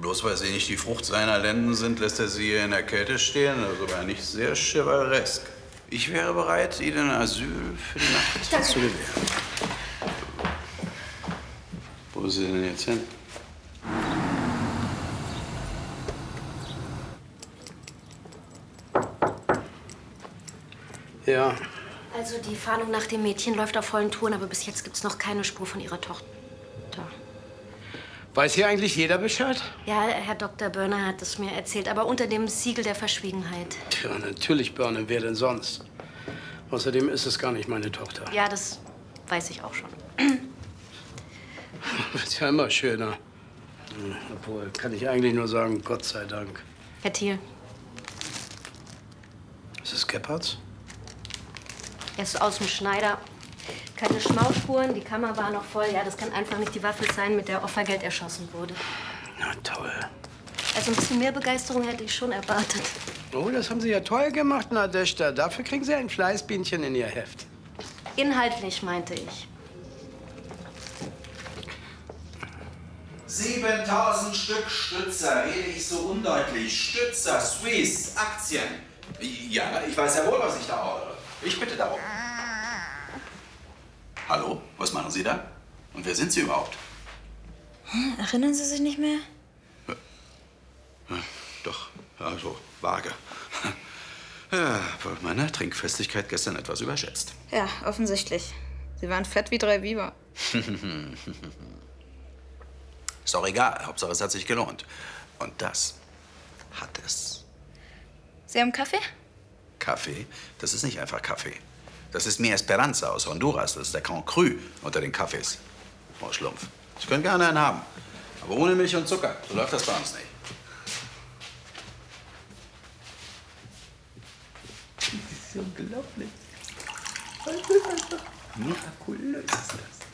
Bloß weil Sie nicht die Frucht seiner Lenden sind, lässt er Sie hier in der Kälte stehen. Also war nicht sehr chevaleresk. Ich wäre bereit, Ihnen Asyl für die Nacht zu gewähren. Wo ist sie denn jetzt hin? Ja. Also die Fahndung nach dem Mädchen läuft auf vollen Touren, aber bis jetzt gibt's noch keine Spur von ihrer Tochter. Weiß hier eigentlich jeder Bescheid? Ja, Herr Dr. Börner hat es mir erzählt, aber unter dem Siegel der Verschwiegenheit. Tja, natürlich, Börner. Wer denn sonst? Außerdem ist es gar nicht meine Tochter. Ja, das weiß ich auch schon. Wird ja immer schöner. Obwohl, kann ich eigentlich nur sagen, Gott sei Dank. Herr Thiel. Ist es Gebhards? Er ist aus dem Schneider. Keine Schmausspuren, die Kammer war noch voll. Ja, das kann einfach nicht die Waffe sein, mit der Offergeld erschossen wurde. Na toll. Also ein bisschen mehr Begeisterung hätte ich schon erwartet. Oh, das haben Sie ja toll gemacht, Nadeshda. Dafür kriegen Sie ein Fleißbienchen in Ihr Heft. Inhaltlich, meinte ich. 7000 Stück Stützer, rede ich so undeutlich. Stützer, Swiss, Aktien. Ja, ich weiß ja wohl, was ich da ordere. Ich bitte darum. Hallo, was machen Sie da? Und wer sind Sie überhaupt? Erinnern Sie sich nicht mehr? Doch, also vage. Ja, meine Trinkfestigkeit gestern etwas überschätzt. Ja, offensichtlich. Sie waren fett wie 3 Biber. Ist doch egal, Hauptsache es hat sich gelohnt. Und das hat es. Sie haben Kaffee? Kaffee? Das ist nicht einfach Kaffee. Das ist Mi Esperanza aus Honduras. Das ist der Grand Cru unter den Kaffees. Frau Schlumpf. Sie können gerne einen haben. Aber ohne Milch und Zucker. So läuft das bei uns nicht. Das ist unglaublich. Das ist einfach mirakulös.